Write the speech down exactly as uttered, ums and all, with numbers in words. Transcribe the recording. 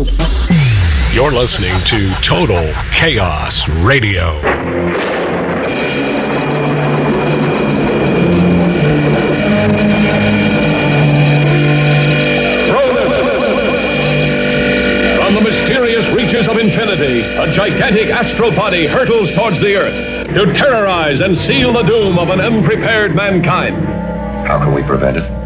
You're listening to Total Chaos Radio. From the mysterious reaches of infinity, a gigantic astral body hurtles towards the Earth to terrorize and seal the doom of an unprepared mankind. How can we prevent it?